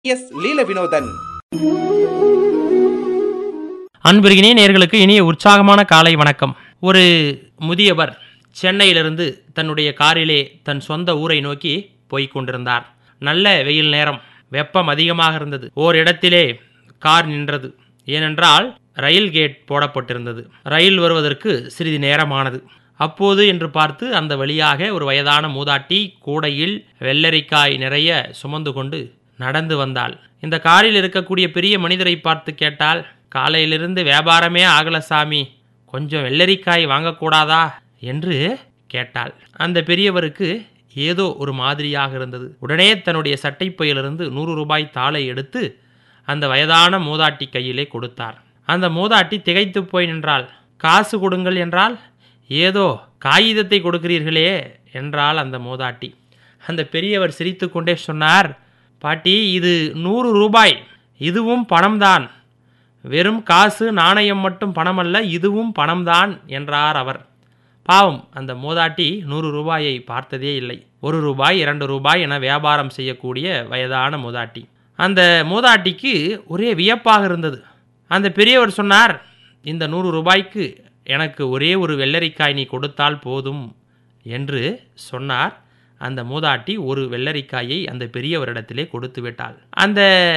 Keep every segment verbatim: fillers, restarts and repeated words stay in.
S லீல Vinothan. அன்பிற்கினே நேயர்களுக்கு இனிய உற்சாகமான காலை வணக்கம். ஒரு முதியவர் சென்னையிலிருந்து தன்னுடைய காரிலே தன் சொந்த ஊரை நோக்கி போய்க் கொண்டிருந்தார். நல்ல வெயில் நேரம், வெப்பம் அதிகமாக இருந்தது. ஓர் இடத்திலே கார் நின்றது. ஏனென்றால் ரயில் கேட் போடப்பட்டிருந்தது. ரயில் வருவதற்கு சிறிது நேரமானது. அப்போது என்று பார்த்து அந்த வழியாக ஒரு வயதான மூதாட்டி கூடையில் வெள்ளரிக்காய் நிறைய சுமந்து கொண்டு நடந்து வந்தாள். இந்த காரில் இருக்கக்கூடிய பெரிய மனிதரை பார்த்து கேட்டால், காலையிலிருந்து வியாபாரமே ஆகல சாமி, கொஞ்சம் வெள்ளரிக்காய் வாங்கக்கூடாதா என்று கேட்டாள். அந்த பெரியவருக்கு ஏதோ ஒரு மாதிரியாக இருந்தது. உடனே தன்னுடைய சட்டைப்பையிலிருந்து நூறு ரூபாய் தாளை எடுத்து அந்த வயதான மூதாட்டி கையிலே கொடுத்தார். அந்த மூதாட்டி திகைத்து போய் நின்றாள். காசு கொடுங்கள் என்றால், ஏதோ காகிதத்தை கொடுக்கிறீர்களே என்றாள் அந்த மூதாட்டி. அந்த பெரியவர் சிரித்து கொண்டே சொன்னார், பாட்டி, இது நூறு ரூபாய், இதுவும் பணம்தான். வெறும் காசு நாணயம் மட்டும் பணமல்ல, இதுவும் பணம்தான் என்றார் அவர். பாவம், அந்த மூதாட்டி நூறு ரூபாயை பார்த்ததே இல்லை. ஒரு ரூபாய் இரண்டு ரூபாய் என வியாபாரம் செய்யக்கூடிய வயதான மூதாட்டி. அந்த மூதாட்டிக்கு ஒரே வியப்பாக இருந்தது. அந்த பெரியவர் சொன்னார், இந்த நூறு ரூபாய்க்கு எனக்கு ஒரே ஒரு வெள்ளரிக்காய் நீ கொடுத்தால் போதும் என்று சொன்னார். அந்த மூதாட்டி ஒரு வெள்ளரிக்காயை அந்த பெரியவரிடத்திலே கொடுத்து விட்டாள். அந்த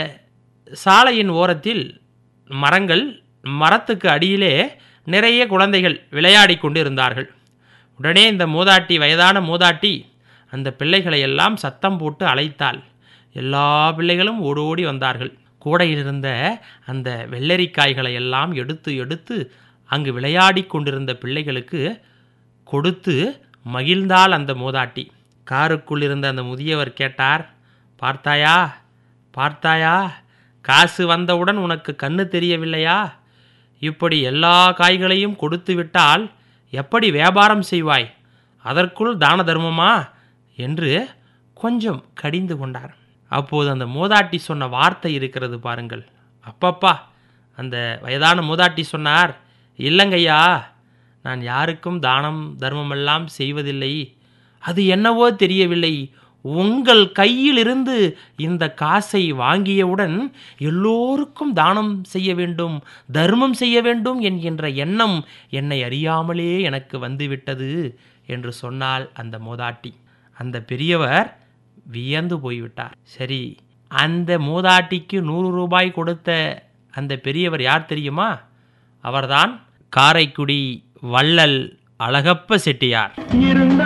சாலையின் ஓரத்தில் மரங்கள், மரத்துக்கு அடியிலே நிறைய குழந்தைகள் விளையாடி கொண்டு இருந்தார்கள். உடனே இந்த மூதாட்டி, வயதான மூதாட்டி, அந்த பிள்ளைகளை எல்லாம் சத்தம் போட்டு அழைத்தாள். எல்லா பிள்ளைகளும் ஓடோடி வந்தார்கள். கூடையில் இருந்த அந்த வெள்ளரிக்காய்களை எல்லாம் எடுத்து எடுத்து அங்கு விளையாடி கொண்டிருந்த பிள்ளைகளுக்கு கொடுத்து மகிழ்ந்தாள் அந்த மூதாட்டி. காருக்குள் இருந்த அந்த முதியவர் கேட்டார், பார்த்தாயா பார்த்தாயா காசு வந்தவுடன் உனக்கு கண்ணு தெரியவில்லையா? இப்படி எல்லா காய்களையும் கொடுத்து விட்டால் எப்படி வியாபாரம் செய்வாய்? அதற்குள் தான தர்மமா என்று கொஞ்சம் கடிந்து கொண்டார். அப்போது அந்த மூதாட்டி சொன்ன வார்த்தை இருக்கிறது பாருங்கள். அப்பப்பா, அந்த வயதான மூதாட்டி சொன்னார், இல்லைங்கய்யா, நான் யாருக்கும் தானம் தர்மமெல்லாம் செய்வதில்லை. அது என்னவோ தெரியவில்லை, உங்கள் கையிலிருந்து இந்த காசை வாங்கியவுடன் எல்லோருக்கும் தானம் செய்ய வேண்டும், தர்மம் செய்ய வேண்டும் என்கின்ற எண்ணம் என்னை அறியாமலே எனக்கு வந்துவிட்டது என்று சொன்னாள் அந்த மூதாட்டி. அந்த பெரியவர் வியந்து போய்விட்டார். சரி, அந்த மூதாட்டிக்கு நூறு ரூபாய் கொடுத்த அந்த பெரியவர் யார் தெரியுமா? அவர்தான் காரைக்குடி வள்ளல் அழகப்ப செட்டியார்.